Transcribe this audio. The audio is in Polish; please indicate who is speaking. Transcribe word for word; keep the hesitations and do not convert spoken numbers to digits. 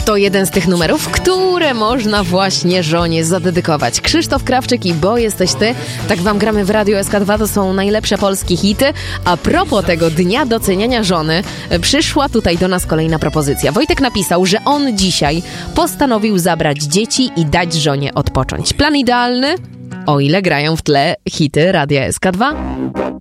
Speaker 1: To jeden z tych numerów, które można właśnie żonie zadedykować. Krzysztof Krawczyk i Bo jesteś ty. Tak wam gramy w Radiu S K dwa, to są najlepsze polskie hity. A propos tego dnia doceniania żony, przyszła tutaj do nas kolejna propozycja. Wojtek napisał, że on dzisiaj postanowił zabrać dzieci i dać żonie odpocząć. Plan idealny? O ile grają w tle hity Radia S K dwa.